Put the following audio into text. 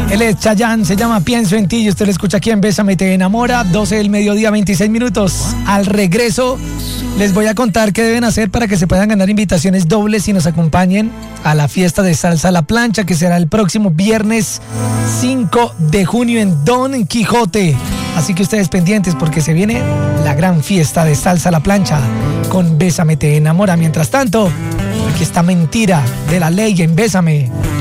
Él es Chayanne, se llama Pienso en ti y usted lo escucha aquí en Bésame Te Enamora, 12 del mediodía, 26 minutos. Al regreso les voy a contar qué deben hacer para que se puedan ganar invitaciones dobles y nos acompañen a la fiesta de Salsa a la Plancha, que será el próximo viernes 5 de junio en Don Quijote. Así que ustedes pendientes porque se viene la gran fiesta de Salsa a la Plancha con Bésame Te Enamora. Mientras tanto, aquí está Mentira de La Ley en Bésame.